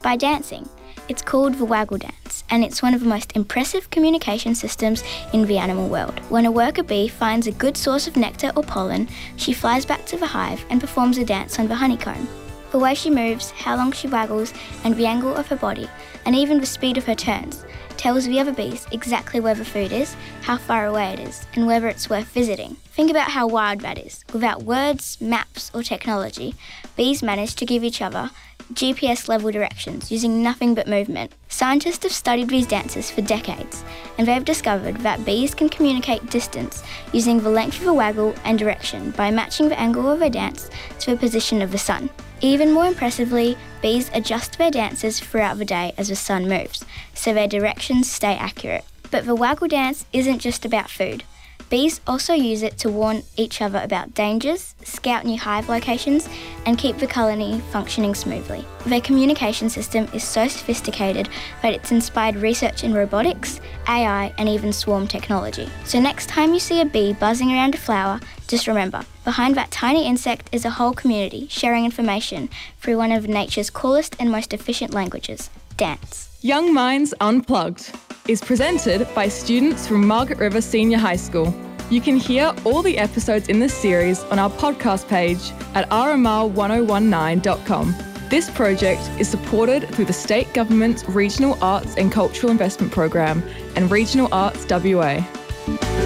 by dancing. It's called the waggle dance, and it's one of the most impressive communication systems in the animal world. When a worker bee finds a good source of nectar or pollen, she flies back to the hive and performs a dance on the honeycomb. The way she moves, how long she waggles, and the angle of her body, and even the speed of her turns, tells the other bees exactly where the food is, how far away it is, and whether it's worth visiting. Think about how wild that is. Without words, maps, or technology, bees manage to give each other GPS-level directions using nothing but movement. Scientists have studied these dances for decades, and they've discovered that bees can communicate distance using the length of a waggle and direction by matching the angle of a dance to the position of the sun. Even more impressively, bees adjust their dances throughout the day as the sun moves, so their directions stay accurate. But the waggle dance isn't just about food. Bees also use it to warn each other about dangers, scout new hive locations, and keep the colony functioning smoothly. Their communication system is so sophisticated that it's inspired research in robotics, AI, and even swarm technology. So next time you see a bee buzzing around a flower, just remember, behind that tiny insect is a whole community sharing information through one of nature's coolest and most efficient languages, dance. Young Minds Unplugged is presented by students from Margaret River Senior High School. You can hear all the episodes in this series on our podcast page at rmr1019.com. This project is supported through the State Government's Regional Arts and Cultural Investment Program and Regional Arts WA.